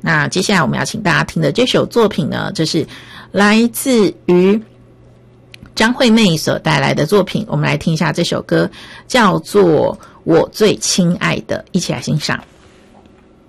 那接下来我们要请大家听的这首作品呢，这是来自于张惠妹所带来的作品，我们来听一下这首歌，叫做《我最亲爱的》，一起来欣赏。